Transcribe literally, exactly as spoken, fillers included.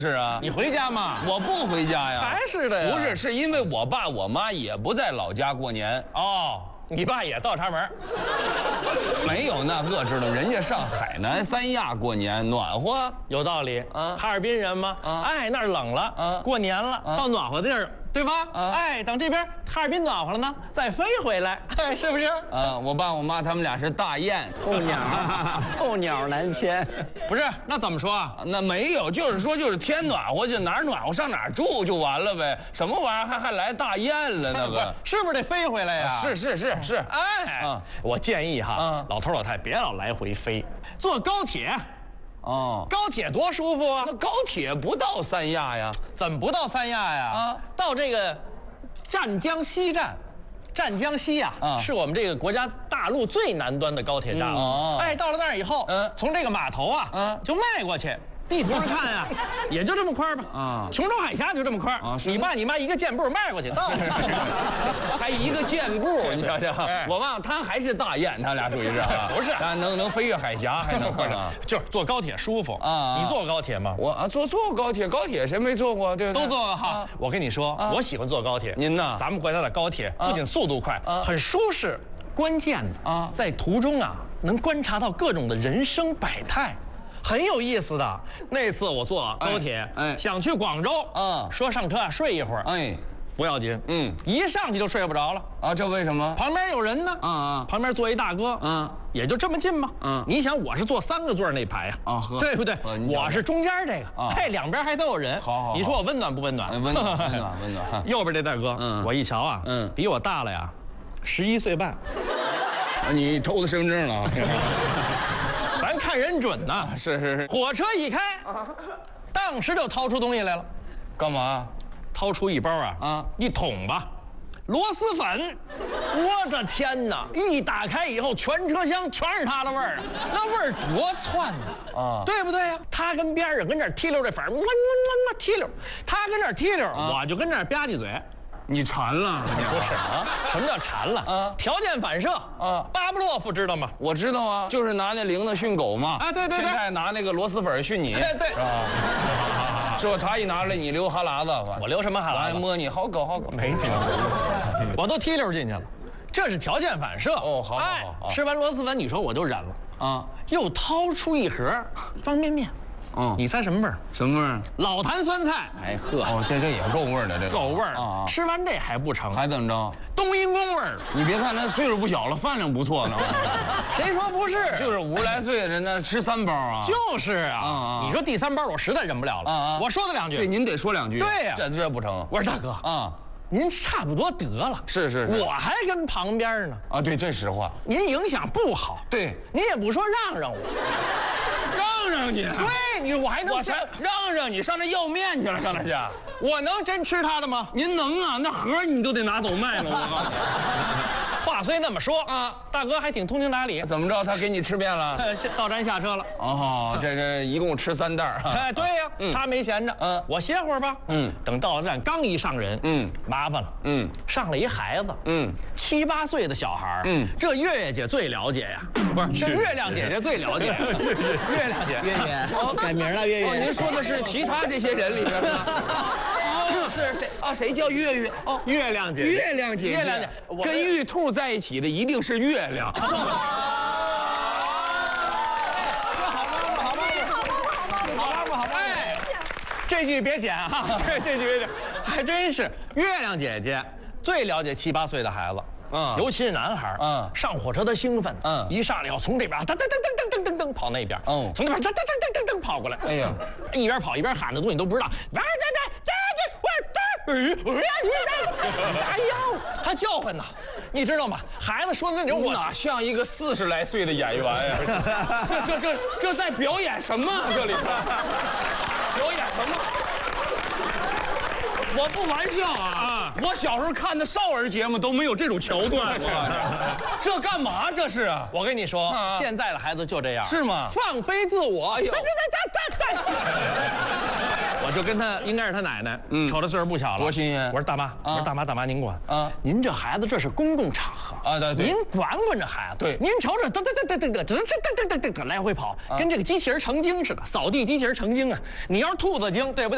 是啊， 你回家吗？ 我不回家呀。 还是的呀。 不是，是因为我爸我妈也不在老家过年。 哦，你爸也倒插门？ 没有那个知道，人家上海南三亚过年，暖和。 有道理啊哈尔滨人嘛， 啊哎，那儿冷了， 啊过年了， 啊到暖和地儿，对吧？ 啊哎，等这边哈尔滨暖和了呢，再飞回来，哎，是不是？ 啊，我爸我妈他们俩是大雁。 候鸟，候鸟南迁。 不是，那怎么说啊？ 那没有，就是说就是天暖和就哪儿暖和上哪儿住就完了呗。什么玩意儿还还来大雁了那不是个？， 是不是得飞回来呀？ 是是是是。 哎， 啊我建议哈啊， 老头老太别老来回飞，坐高铁， 哦， 高铁多舒服啊！ 那高铁不到三亚呀？ 怎么不到三亚呀？ 啊到这个湛江西站。湛江西呀、 啊是我们这个国家大陆最南端的高铁站。 嗯哦哎，到了那儿以后， 嗯从这个码头啊， 嗯就迈过去。地图上看呀、也就这么块儿吧。 啊琼州海峡就这么块儿。 啊是你爸你妈一个箭步迈过去，到了。 还一个箭步，你瞧瞧哎， 我忘了他还是大雁，他俩属于是啊， 不是啊，能能飞越海峡，还能啊。 就是坐高铁舒服啊你坐过高铁吗？ 我啊，坐坐高铁，高铁谁没坐过？对不对？ 都坐过哈啊。 我跟你说， 啊我喜欢坐高铁。 您呢咱们国家的高铁不仅速度快， 啊很舒适，关键的啊在途中啊，能观察到各种的人生百态。很有意思的。那次我坐高铁， 哎哎想去广州， 啊说上车啊睡一会儿， 哎， 不要紧， 嗯一上去就睡不着了， 啊，这为什么？ 旁边有人呢， 啊啊旁边坐一大哥， 嗯也就这么近嘛， 嗯你想我是坐三个座儿那排呀， 啊呵对不对呃？你讲我是中间这个， 啊嘿，两边还都有人， 好好好你说我温暖不温暖？ 哎温暖温暖温暖右边这大哥， 嗯我一瞧啊， 嗯比我大了呀，十一岁半， 啊你偷他身份证了？ 咱看人准呐。 是是是， 火车一开，当时就掏出东西来了， 干嘛？ 掏出一包啊， 啊一桶吧，螺蛳粉，我的天哪！一打开以后，全车厢全是它的味儿啊，那味儿多窜呐！ 啊对不对呀？他跟边上跟这儿提溜这粉儿，么么么么提溜，他跟这儿提溜，我就跟这儿吧唧嘴。 你馋了？ 不是啊，什么叫馋了？ 啊条件反射啊巴甫洛夫知道吗？ 我知道啊，就是拿那铃铛训狗嘛。 啊对对对现在拿那个螺蛳粉训你， 哎对是吧？是吧？他一拿来，你流哈喇子， 我流什么哈我喇子？ 还摸你，好狗好狗。 没听过，我都提溜进去了，这是条件反射。 哦好好好哎好吃完螺蛳粉，你说我就忍了， 啊， 又掏出一盒方便面， 嗯， 你猜什么味儿？ 什么味儿？ 老坛酸菜， 哎呵，哦，这这也够味儿的，这个够味儿啊！ 吃完这还不成， 还怎么着？ 冬阴功味儿。 你别看他岁数不小了，饭量不错呢。 谁说不是？ 就是五十来岁的人，那吃三包啊。 就是啊。 啊啊你说第三包我实在忍不了了， 啊啊我说他两句。 对，您得说两句。 对呀这这不成我说大哥， 啊？ 您差不多得了。 是是是我还跟旁边呢， 啊，对，这实话。 您影响不好。 对， 您也不说让让我， 让让你， 对你我还能真我才让让你上那要面去了，上那去。 我能真吃他的吗？ 您能啊？那盒你都得拿走卖了，我告诉你。 话虽那么说啊， 大哥还挺通情达理。 怎么着？他给你吃遍了？ 呃，下到站下车了。 哦，这这一共吃三袋儿。 哎，对呀， 嗯他没闲着， 嗯我歇会儿吧。 嗯等到了站，刚一上人， 嗯麻烦了， 嗯上来一孩子， 嗯， 七八岁的小孩儿， 嗯这月月姐最了解呀，不是，这月亮姐姐最了解，月亮姐， 月月改名了，月哦，您月。 说的是其他这些人里边吗？哦，是谁啊？谁叫月月？哦， 月亮姐姐， 月亮姐姐， 月亮姐我跟玉兔在一起的一定是月亮。 哎，这句别剪哈，这这句别剪，还真是月亮姐姐最了解七八岁的孩子。 嗯尤其是男孩儿， 嗯上火车的兴奋， 嗯一上来要从这边噔噔噔噔噔噔噔噔跑那边， 哦从那边噔噔噔噔噔跑过来， 哎呀， 一边跑一边喊的东西你都不知道，喂喂喂喂喂喂喂，哎呦，他叫唤呐，你知道吗？孩子说的那种我我哪像一个四十来岁的演员呀？这这这这在表演什么啊？这里表演什么？我不玩笑啊！ 啊我小时候看的少儿节目都没有这种桥段，我告诉你，这干嘛这是啊？ 我跟你说， 啊现在的孩子就这样， 是吗放飞自我。哎呦我就跟他，应该是他奶奶， 嗯瞅着岁数不小了， 多新鲜我说大妈，我说大妈，大妈您管啊您这孩子这是公共场合啊对对您管管这孩子。 对您瞅瞅，噔噔噔噔噔噔噔噔噔噔噔来回跑，跟这个机器人成精似的，扫地机器人成精啊！你要是兔子精，对不对？